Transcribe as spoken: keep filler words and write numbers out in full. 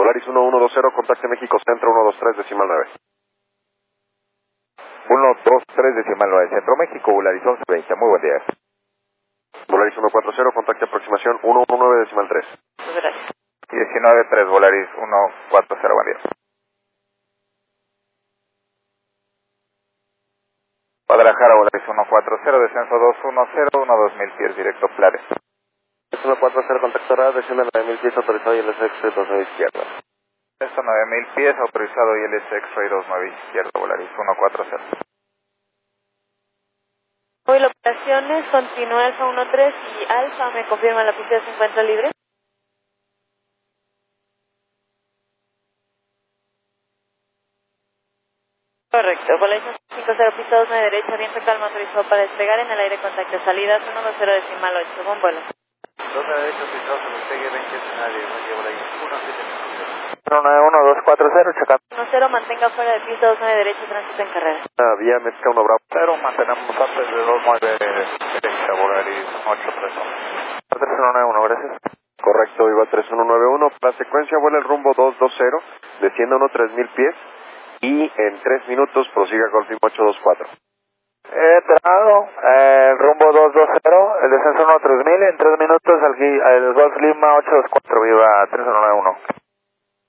Volaris uno uno dos cero, contacte México Centro uno dos tres decimal nueve. uno dos tres decimal nueve, Centro México, Volaris once veinte, muy buen día. Volaris ciento cuarenta, contacte aproximación uno uno nueve decimal tres. Gracias. diecinueve tres, Volaris ciento cuarenta, buen día. Guadalajara, Volaris ciento cuarenta, descenso dos uno cero, uno dos mil pies, directo Plares. ciento cuarenta, contacto radar, desciende a nueve mil pies, autorizado y L S X dos nueve izquierda. Esto nueve mil pies, autorizado y L S X dos nueve izquierda, Volaris ciento cuarenta. Hoy la operaciones, continúa Alfa uno tres y Alfa me confirma la pista se encuentra libre. Correcto, Volaris cinco cero, pista dos nueve derecha, viento calma, autorizado para despegar en el aire, contacto salida uno dos cero decimal ocho, buen vuelo. dos nueve derecha, autorizado para despegue, veinte escenario, buen día, Volaris uno siete nueve. uno nueve uno dos cuatro cero, checando. uno cero, mantenga fuera de pista dos nueve derecha, tránsito en carrera. Ah, vía México uno Bravo. Cero, mantenemos antes de dos nueve derecha, Volaris ocho tres uno. tres uno nueve uno, gracias. Correcto, igual tres uno nueve uno. La secuencia vuela el rumbo dos dos cero, desciende a unos tres mil pies y en tres minutos prosiga Golf Lima ocho dos cuatro. He entrado, eh, el rumbo dos dos cero, el descenso uno tres mil, en tres minutos el, el Golf Lima ocho dos cuatro, viva tres uno nueve uno.